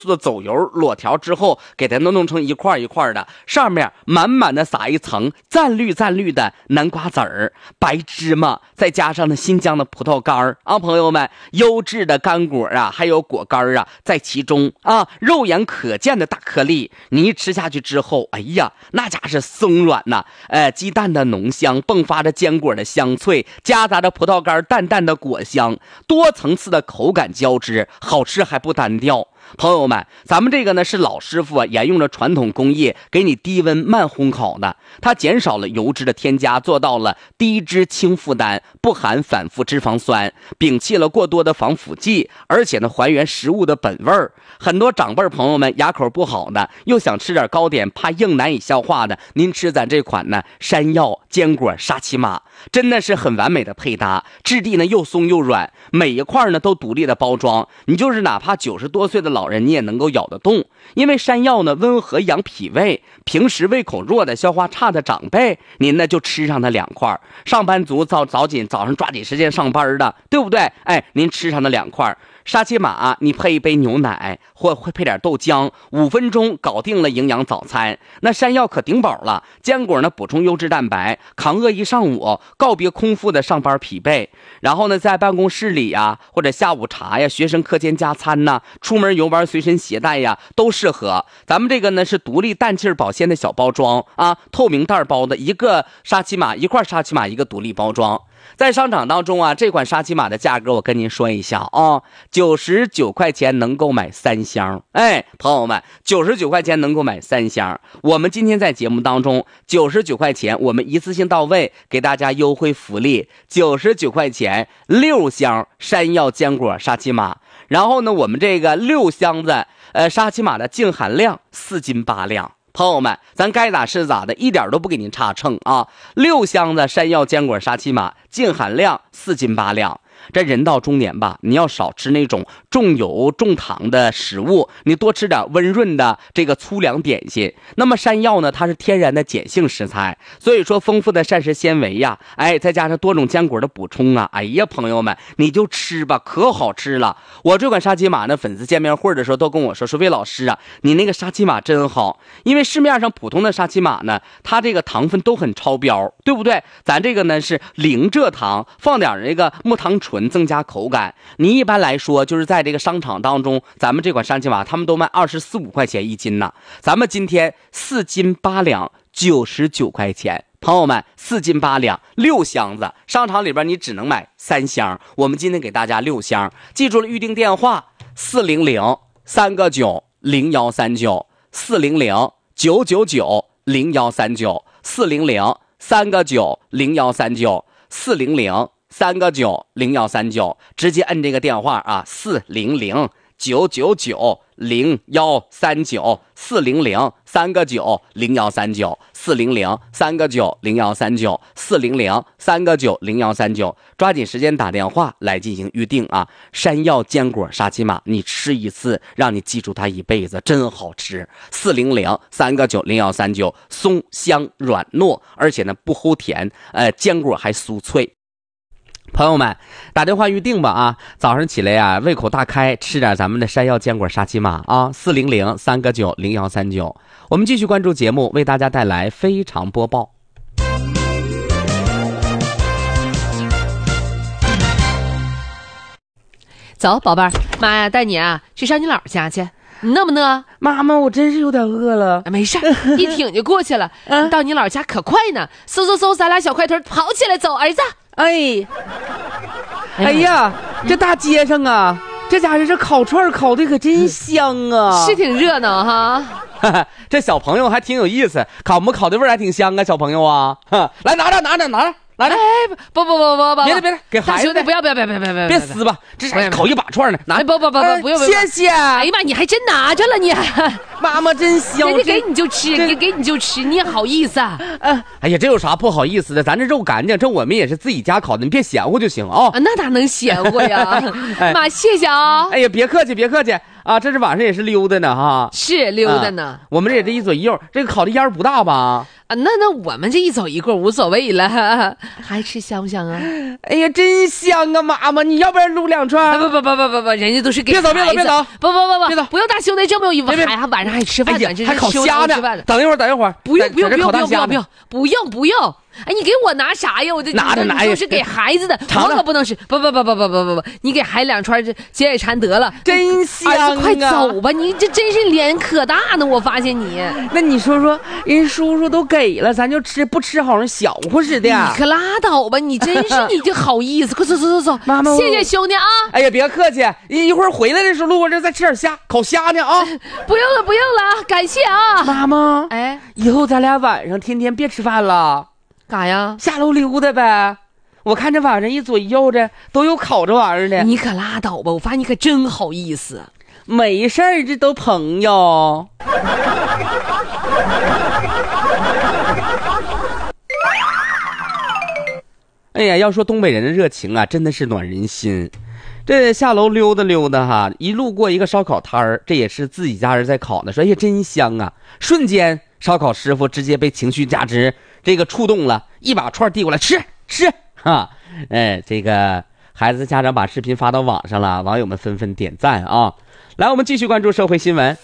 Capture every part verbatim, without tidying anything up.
的走油裸条之后，给它弄弄成一块一块的，上面满满的撒一层赞绿赞绿的南瓜籽儿、白芝麻，再加上那新疆的葡萄干儿啊，朋友们，优质的干果啊，还有果干啊，在其中啊，肉眼可见的大颗粒，你一吃下去之后，哎呀，那家是松软呐，呃，鸡蛋的浓香，迸发着坚果的香脆，夹杂着葡萄干淡淡的果香，多层次的口感交织，好吃还不单调。朋友们，咱们这个呢是老师傅啊沿用了传统工艺给你低温慢烘烤的，它减少了油脂的添加，做到了低脂轻负担，不含反复脂肪酸，摒弃了过多的防腐剂，而且呢还原食物的本味儿。很多长辈朋友们牙口不好的，又想吃点糕点，怕硬难以消化的，您吃咱这款呢山药坚果沙琪玛，真的是很完美的配搭，质地呢又松又软，每一块呢都独立的包装，你就是哪怕九十多岁的老人你也能够咬得动。因为山药呢温和养脾胃，平时胃口弱的消化差的长辈，您呢就吃上它两块，上班族早早紧早上抓紧时间上班的，对不对？哎，您吃上它两块沙琪玛，你配一杯牛奶或会配点豆浆，五分钟搞定了营养早餐。那山药可顶饱了，坚果呢补充优质蛋白，扛饿一上午，告别空腹的上班疲惫。然后呢在办公室里呀，或者下午茶呀，学生课间加餐呐，出门游玩随身携带呀，都适合。咱们这个呢是独立氮气保鲜的小包装啊，透明袋包的，一个沙琪玛一块沙琪玛一个独立包装。在商场当中啊，这款沙琪玛的价格我跟您说一下啊，九十九块钱能够买三箱。哎，朋友们，九十九块钱能够买三箱。我们今天在节目当中，九十九块钱我们一次性到位，给大家优惠福利，九十九块钱六箱山药坚果沙琪玛。然后呢，我们这个六箱子呃沙琪玛的净含量四斤八两。朋友们，咱该咋是咋的，一点都不给您差秤啊！六箱子山药坚果沙琪玛，净含量四斤八两。这人到中年吧，你要少吃那种重油重糖的食物，你多吃点温润的这个粗粮点心。那么山药呢，它是天然的碱性食材，所以说丰富的膳食纤维呀，哎，再加上多种坚果的补充啊，哎呀，朋友们，你就吃吧，可好吃了。我这款沙琪玛呢，粉丝见面会的时候都跟我说说，魏老师啊，你那个沙琪玛真好。因为市面上普通的沙琪玛呢，它这个糖分都很超标，对不对？咱这个呢是零蔗糖，放点那个木糖醇增加口感。你一般来说就是在这个商场当中，咱们这款沙琪玛他们都卖二十四五块钱一斤呢，咱们今天四斤八两九十九块钱。朋友们，四斤八两六箱子，商场里边你只能买三箱，我们今天给大家六箱。记住了，预定电话四零零三个九零幺三九，四零零九九九零幺三九，四零零三个九零幺三九，四零零三个九零幺三九，直接摁这个电话啊，四零零九九九零幺三九，四零零三个九零幺三九，四零零三个九零幺三九，四零零三个九零幺三九，抓紧时间打电话来进行预定啊！山药坚果沙琪玛，你吃一次，让你记住它一辈子，真好吃。四零零三个九零幺三九，松香软糯，而且呢不齁甜，呃，坚果还酥脆。朋友们，打电话预定吧啊！早上起来呀、啊，胃口大开，吃点咱们的山药坚果沙琪玛啊！四零零三个九零幺三九，我们继续关注节目，为大家带来非常播报。 走，宝贝儿，妈呀，带你啊去上你姥家去，你饿不饿？ 妈妈，我真是有点饿了。 没事，一挺就过去了。嗯，到你姥家可快呢，嗖嗖嗖，咱俩小快腿跑起来走，儿子。 哎，哎呀，这大街上啊，这家伙这烤串烤的可真香啊， 是挺热闹哈。 这小朋友还挺有意思，烤我们烤的味儿还挺香啊，小朋友啊，来拿着拿着拿着。来来， 不不不不不， 别的别的，给孩子， 不要不要不要不要不要别撕吧，这是烤一把串呢，拿不不不不不用， 谢谢。 哎呀妈，你还真拿着了你， 妈妈真香， 人家给你就吃，给给你就吃，你也好意思啊？ 哎呀，这有啥不好意思的？咱这肉干净，这我们也是自己家烤的，你别嫌乎就行啊。 那哪能嫌乎呀？妈，谢谢啊。 哎呀，别客气别客气啊，这是晚上也是溜达呢哈， 是溜达呢。 我们这也这一左一右，这个烤的烟不大吧？ 啊，那那我们这一走一过无所谓了，还吃香不香啊？ 哎呀，真香啊，妈妈！你要不然撸两串？ 不不不不不不，人家都是给别走别走别走！ 不不不不， 别走！ 不用大兄弟，这么有义务，还还晚上还吃饭呢， 还烤虾呢。等一会儿，等一会儿， 不用不用不用不用不用不用不用不用。哎，你给我拿啥呀？我这拿着拿着， 就是给孩子的，我可不能吃。不不不不不不不不，你给孩子两串解解馋得了。 真香啊！ 快走吧，你这真是脸可大呢，我发现你。 那你说说，人叔叔都给了，咱就吃，不吃好像小乎似的。 你可拉倒吧，你真是你这好意思，快走走走走。 妈妈， 谢谢兄弟啊！ 哎呀，别客气，一会儿回来的时候路过这再吃点虾，烤虾呢啊！ 不用了不用了，感谢啊！ 妈妈， 哎， 以后咱俩晚上天天别吃饭了。 干啥呀？ 下楼溜达呗！我看这晚上一左一右的都有烤这玩意儿的。 你可拉倒吧！我发现你可真好意思。 没事儿，这都朋友。哎呀，要说东北人的热情啊，真的是暖人心。这下楼溜达溜达哈，一路过一个烧烤摊儿，这也是自己家人在烤的，说哎呀真香啊！瞬间烧烤师傅直接被情绪价值这个触动了，一把串递过来，吃吃哈！哎，这个孩子的家长把视频发到网上了，网友们纷纷点赞啊！来，我们继续关注社会新闻。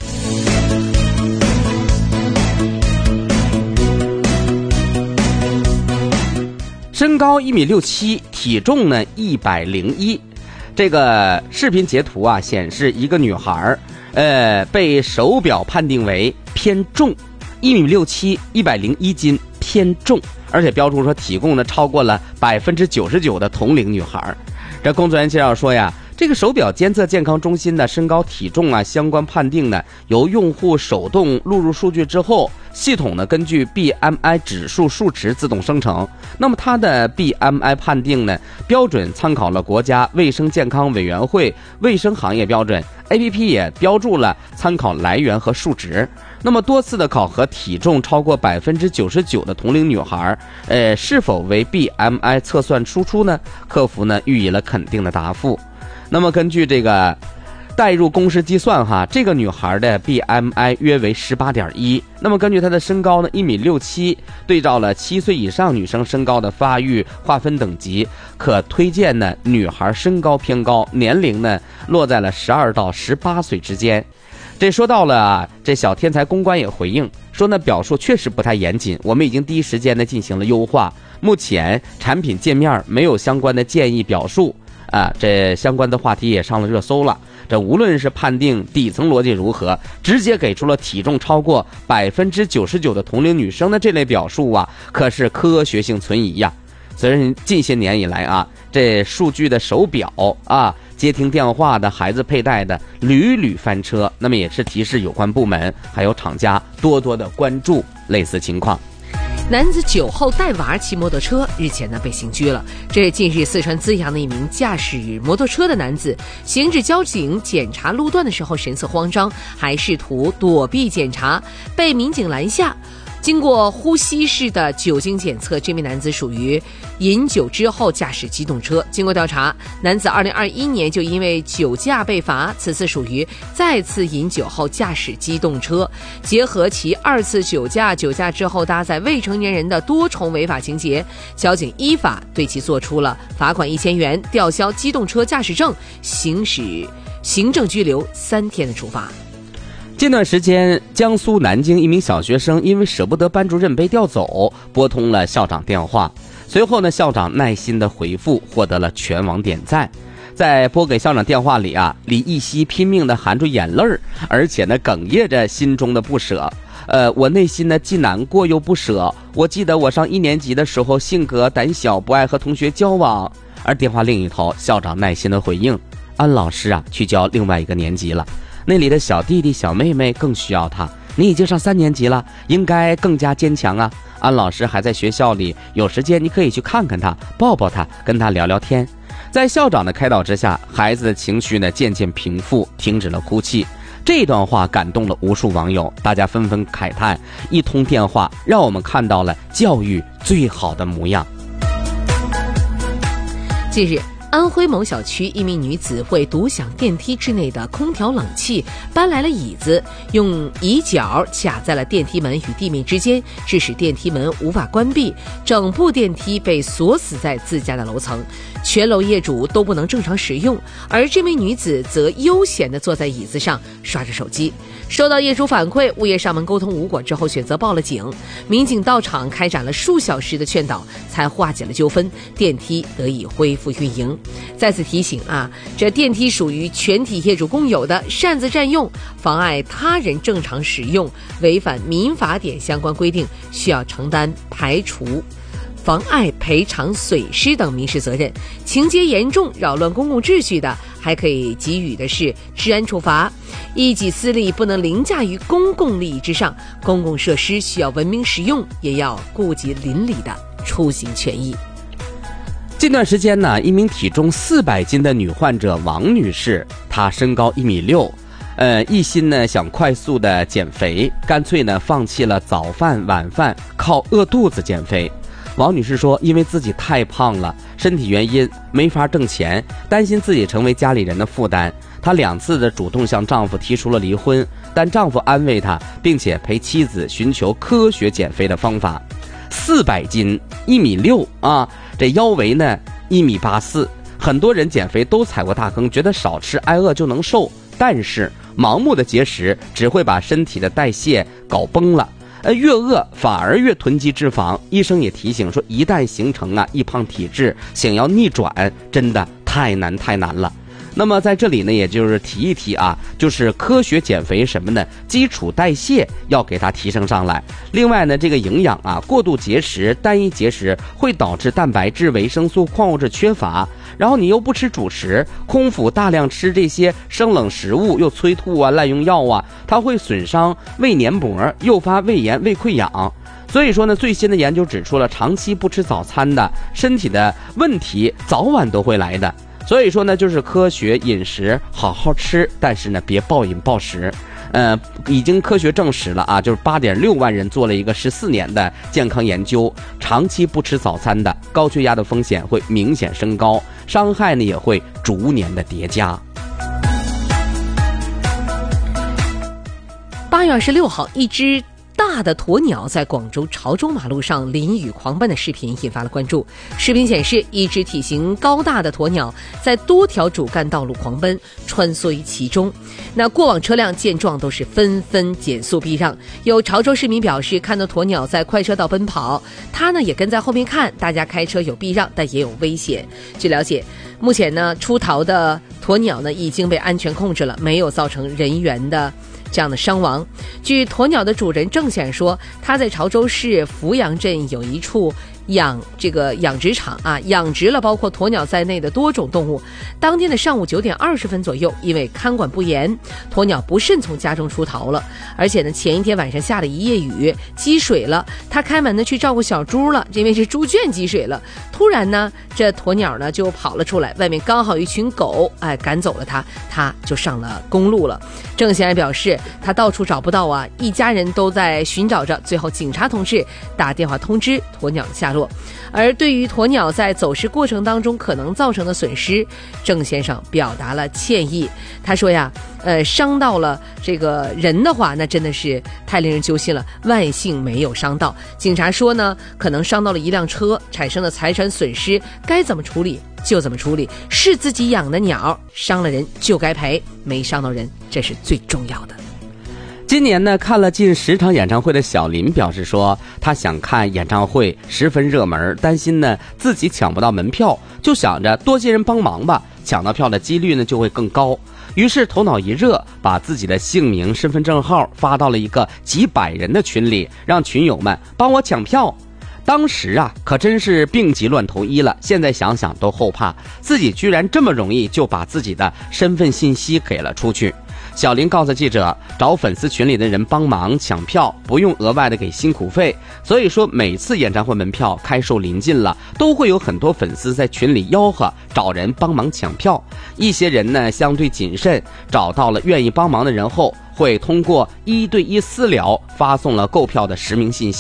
身高一米六七，体重呢一百零一。这个视频截图啊，显示一个女孩，呃，被手表判定为偏重，一米六七，一百零一斤，偏重，而且标注说体重呢超过了百分之九十九的同龄女孩。这工作人员介绍说呀，这个手表监测健康中心的身高体重啊相关判定呢，由用户手动录入数据之后，系统呢根据 B M I 指数数值自动生成。那么它的 B M I 判定呢标准参考了国家卫生健康委员会卫生行业标准， A P P 也标注了参考来源和数值。那么多次的考核体重超过百分之九十九的同龄女孩，呃，是否为 B M I 测算输出呢？客服呢予以了肯定的答复。那么根据这个代入公式计算哈，这个女孩的 B M I 约为 十八点一。那么根据她的身高呢一米六七，对照了七岁以上女生身高的发育划分等级，可推荐呢女孩身高偏高，年龄呢落在了十二到十八岁之间。这说到了啊，这小天才公关也回应说呢，表述确实不太严谨，我们已经第一时间的进行了优化，目前产品界面没有相关的建议表述啊，这相关的话题也上了热搜了。这无论是判定底层逻辑如何，直接给出了体重超过百分之九十九的同龄女生的这类表述啊，可是科学性存疑呀。虽然近些年以来啊，这数据的手表啊，接听电话的孩子佩戴的屡屡翻车，那么也是提示有关部门还有厂家多多的关注类似情况。 男子酒后带娃骑摩托车，日前呢被刑拘了。这近日四川资阳的一名驾驶摩托车的男子，行至交警检查路段的时候神色慌张，还试图躲避检查，被民警拦下。经过呼吸式的酒精检测，这名男子属于饮酒之后驾驶机动车。经过调查，男子二零二一年就因为酒驾被罚，此次属于再次饮酒后驾驶机动车。结合其二次酒驾、酒驾之后搭载未成年人的多重违法情节，交警依法对其作出了罚款一千元、吊销机动车驾驶证、行使行政拘留三天的处罚。 近段时间，江苏南京一名小学生因为舍不得班主任被调走，拨通了校长电话。随后呢，校长耐心的回复，获得了全网点赞。在拨给校长电话里啊，李义熙拼命的含住眼泪儿，而且呢哽咽着心中的不舍。呃，我内心呢既难过又不舍。我记得我上一年级的时候，性格胆小，不爱和同学交往。而电话另一头，校长耐心的回应：安老师啊，去教另外一个年级了。那里的小弟弟小妹妹更需要他，你已经上三年级了，应该更加坚强啊。安老师还在学校里，有时间你可以去看看他，抱抱他，跟他聊聊天。在校长的开导之下，孩子的情绪呢渐渐平复，停止了哭泣。这段话感动了无数网友，大家纷纷慨叹，一通电话让我们看到了教育最好的模样。 近日， 安徽某小区一名女子为独享电梯之内的空调冷气，搬来了椅子，用椅脚卡在了电梯门与地面之间，致使电梯门无法关闭，整部电梯被锁死在自家的楼层，全楼业主都不能正常使用，而这名女子则悠闲地坐在椅子上刷着手机。收到业主反馈，物业上门沟通无果之后，选择报了警。民警到场开展了数小时的劝导，才化解了纠纷，电梯得以恢复运营。再次提醒啊，这电梯属于全体业主共有的，擅自占用、妨碍他人正常使用，违反民法典相关规定，需要承担排除、妨碍赔偿损失等民事责任。情节严重、扰乱公共秩序的，还可以给予的是治安处罚。一己私利不能凌驾于公共利益之上，公共设施需要文明使用，也要顾及邻里的出行权益。 近段时间呢，一名体重四百斤的女患者王女士，她身高一米六，呃，一心呢想快速的减肥，干脆呢放弃了早饭晚饭，靠饿肚子减肥。王女士说，因为自己太胖了，身体原因没法挣钱，担心自己成为家里人的负担，她两次的主动向丈夫提出了离婚，但丈夫安慰她，并且陪妻子寻求科学减肥的方法。四百斤，一米六啊，这腰围呢一米八四，很多人减肥都踩过大坑，觉得少吃挨饿就能瘦，但是盲目的节食只会把身体的代谢搞崩了。呃，越饿反而越囤积脂肪。医生也提醒说，一旦形成啊易胖体质，想要逆转真的太难太难了。那么在这里呢，也就是提一提啊，就是科学减肥什么呢？基础代谢要给它提升上来。另外呢，这个营养啊，过度节食、单一节食会导致蛋白质、维生素、矿物质缺乏。然后你又不吃主食，空腹大量吃这些生冷食物，又催吐啊、滥用药啊，它会损伤胃黏膜，诱发胃炎、胃溃疡。所以说呢，最新的研究指出了，长期不吃早餐的身体的问题早晚都会来的。所以说呢，就是科学饮食，好好吃，但是呢，别暴饮暴食。呃，已经科学证实了啊，就是八点六万人做了一个十四年的健康研究，长期不吃早餐的高血压的风险会明显升高，伤害呢也会逐年的叠加。 八月二十六号，一只大的鸵鸟在广州潮州马路上淋雨狂奔的视频引发了关注。视频显示，一只体型高大的鸵鸟在多条主干道路狂奔，穿梭于其中。那过往车辆见状都是纷纷减速避让。有潮州市民表示，看到鸵鸟在快车道奔跑，他呢也跟在后面看，大家开车有避让，但也有危险。据了解，目前呢出逃的鸵鸟呢已经被安全控制了，没有造成人员的这样的伤亡。据鸵鸟的主人郑先生说，他在潮州市福阳镇有一处养这个养殖场啊，养殖了包括鸵鸟在内的多种动物。当天的上午九点二十分左右，因为看管不严，鸵鸟不慎从家中出逃了。而且呢，前一天晚上下了一夜雨，积水了。他开门呢去照顾小猪了，因为是猪圈积水了。突然呢，这鸵鸟呢就跑了出来，外面刚好一群狗，哎，赶走了他，他就上了公路了。郑先生表示，他到处找不到啊，一家人都在寻找着，最后警察同志打电话通知鸵鸟的下落。而对于鸵鸟在走失过程当中可能造成的损失，郑先生表达了歉意。他说呀，呃，伤到了这个人的话，那真的是太令人揪心了，万幸没有伤到。警察说呢，可能伤到了一辆车，产生了财产损失，该怎么处理就怎么处理，是自己养的鸟，伤了人就该赔，没伤到人，这是最重要的。 今年呢，看了近十场演唱会的小林表示说，他想看演唱会十分热门，担心呢自己抢不到门票，就想着多些人帮忙吧，抢到票的几率呢就会更高。于是头脑一热，把自己的姓名、身份证号发到了一个几百人的群里，让群友们帮我抢票。当时啊，可真是病急乱投医了。现在想想都后怕，自己居然这么容易就把自己的身份信息给了出去。小林告诉记者，找粉丝群里的人帮忙抢票，不用额外的给辛苦费。所以说，每次演唱会门票开售临近了，都会有很多粉丝在群里吆喝，找人帮忙抢票。一些人呢相对谨慎，找到了愿意帮忙的人后，会通过一对一私聊发送了购票的实名信息。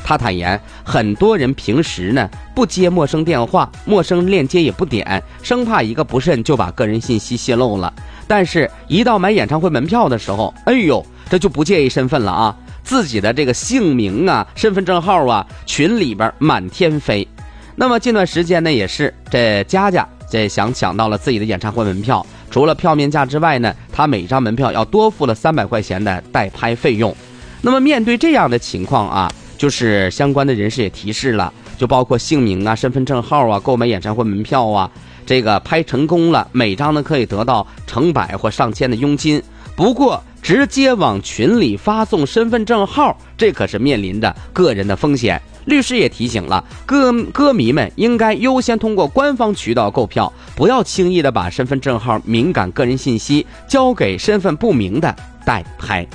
他坦言，很多人平时呢不接陌生电话，陌生链接也不点，生怕一个不慎就把个人信息泄露了。但是一到买演唱会门票的时候，哎呦，这就不介意身份了啊，自己的这个姓名啊、身份证号啊，群里边满天飞。那么近段时间呢，也是这佳佳这想抢到了自己的演唱会门票，除了票面价之外呢，他每张门票要多付了三百块钱的代拍费用。那么面对这样的情况啊，就是相关的人士也提示了，就包括姓名啊、身份证号啊、购买演唱会门票啊，这个拍成功了，每张呢可以得到成百或上千的佣金。不过直接往群里发送身份证号，这可是面临着个人的风险。律师也提醒了歌歌迷们，应该优先通过官方渠道购票，不要轻易的把身份证号敏感个人信息交给身份不明的代拍。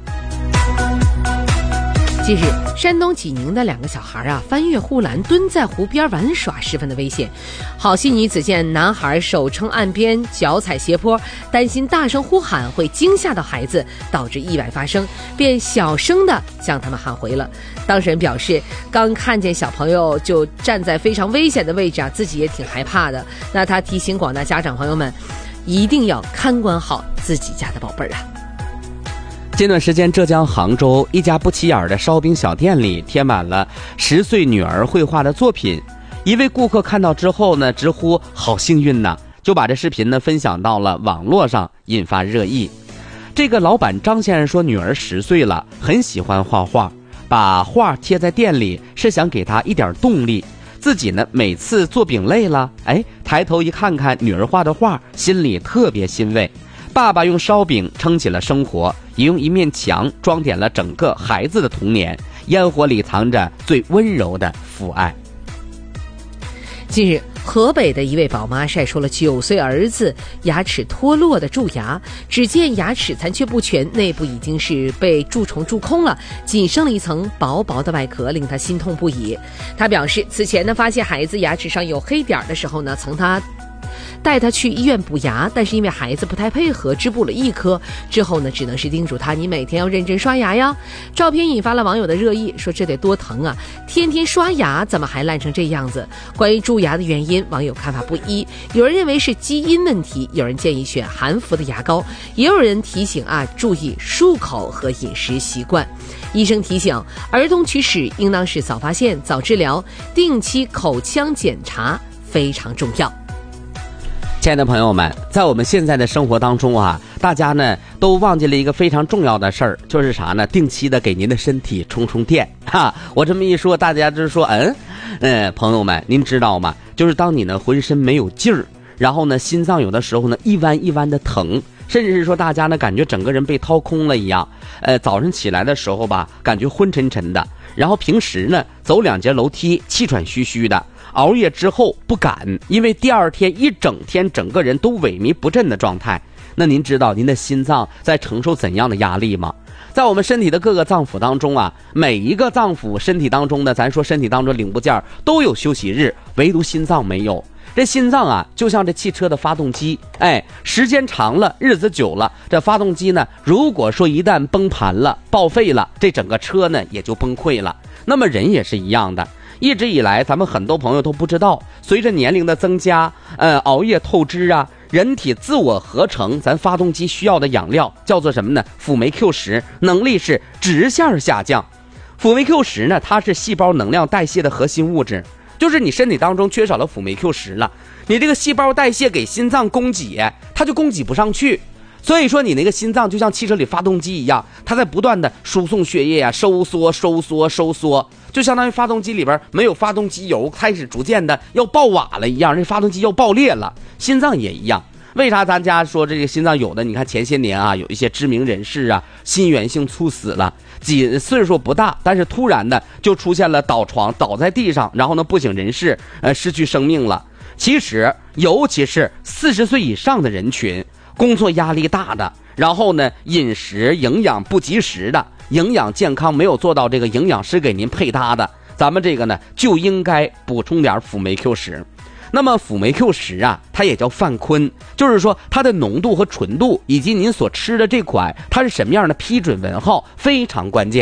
近日，山东济宁的两个小孩啊，翻越护栏蹲在湖边玩耍，十分的危险。好心女子见男孩手撑岸边，脚踩斜坡，担心大声呼喊会惊吓到孩子，导致意外发生，便小声的向他们喊回了。当事人表示，刚看见小朋友就站在非常危险的位置啊，自己也挺害怕的。那他提醒广大家长朋友们，一定要看管好自己家的宝贝儿啊。 近段时间，浙江杭州一家不起眼的烧饼小店里贴满了十岁女儿绘画的作品。一位顾客看到之后呢，直呼好幸运呐，就把这视频呢分享到了网络上，引发热议。这个老板张先生说，女儿十岁了，很喜欢画画，把画贴在店里是想给她一点动力。自己呢每次做饼累了，哎，抬头一看看女儿画的画，心里特别欣慰。爸爸用烧饼撑起了生活，也用一面墙装点了整个孩子的童年，烟火里藏着最温柔的父爱。 近日，河北的一位宝妈晒出了九岁儿子牙齿脱落的蛀牙，只见牙齿残缺不全，内部已经是被蛀虫蛀空了，仅剩了一层薄薄的外壳，令他心痛不已。他表示，此前呢发现孩子牙齿上有黑点的时候呢，曾他带他去医院补牙，但是因为孩子不太配合，只补了一颗，之后呢只能是叮嘱他，你每天要认真刷牙呀。照片引发了网友的热议，说这得多疼啊，天天刷牙怎么还烂成这样子。关于蛀牙的原因，网友看法不一，有人认为是基因问题，有人建议选含氟的牙膏，也有人提醒啊注意漱口和饮食习惯。医生提醒，儿童龋齿应当是早发现早治疗，定期口腔检查非常重要。 亲爱的朋友们，在我们现在的生活当中啊，大家呢都忘记了一个非常重要的事儿，就是啥呢？定期的给您的身体充充电哈。我这么一说，大家就是说，嗯，呃，朋友们，您知道吗？就是当你呢浑身没有劲儿，然后呢心脏有的时候呢一弯一弯的疼，甚至是说大家呢感觉整个人被掏空了一样，呃，早上起来的时候吧，感觉昏沉沉的，然后平时呢走两节楼梯气喘吁吁的。熬夜之后不敢，因为第二天一整天整个人都萎靡不振的状态。那您知道您的心脏在承受怎样的压力吗？在我们身体的各个脏腑当中啊，每一个脏腑身体当中呢，咱说身体当中零部件都有休息日，唯独心脏没有。这心脏啊就像这汽车的发动机，哎，时间长了，日子久了，这发动机呢如果说一旦崩盘了报废了，这整个车呢也就崩溃了。那么人也是一样的，一直以来咱们很多朋友都不知道，随着年龄的增加，呃，熬夜透支啊，人体自我合成咱发动机需要的养料叫做什么呢？辅酶 Q 十，能力是直线下降。辅酶 Q 十呢，它是细胞能量代谢的核心物质，就是你身体当中缺少了辅酶 Q 十了，你这个细胞代谢给心脏供给，它就供给不上去。所以说你那个心脏就像汽车里发动机一样，它在不断的输送血液啊，收缩收缩收缩，就相当于发动机里边没有发动机油，开始逐渐的要爆瓦了一样，这发动机要爆裂了。心脏也一样，为啥咱家说这个心脏有的，你看前些年啊有一些知名人士啊心源性猝死了，几岁数不大，但是突然的就出现了倒床倒在地上，然后呢不省人事，呃失去生命了。其实尤其是四十岁以上的人群，工作压力大的，然后呢饮食营养不及时的，营养健康没有做到这个营养师给您配搭的，咱们这个呢就应该补充点辅酶 Q 十。那么辅酶 Q 十啊，它也叫泛醌，就是说它的浓度和纯度以及您所吃的这款它是什么样的批准文号非常关键。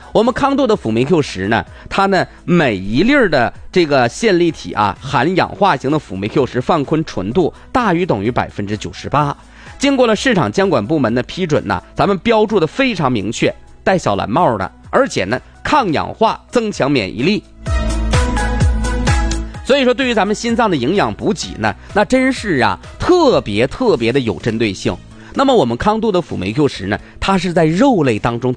我们康度的辅酶 Q 十呢，它呢每一粒的这个线粒体啊，含氧化型的辅酶 Q 十泛醌纯度大于等于百分之九十八。经过了市场监管部门的批准呢，咱们标注的非常明确，带小蓝帽的，而且呢抗氧化，增强免疫力。所以说对于咱们心脏的营养补给呢，那真是啊特别特别的有针对性。那么我们康度的辅酶 Q 十呢，它是在肉类当中